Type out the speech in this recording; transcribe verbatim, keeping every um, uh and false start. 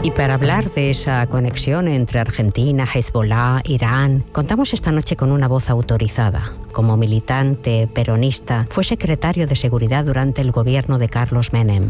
Y para hablar de esa conexión entre Argentina, Hezbollah, Irán, contamos esta noche con una voz autorizada. Como militante peronista, fue secretario de Seguridad durante el gobierno de Carlos Menem.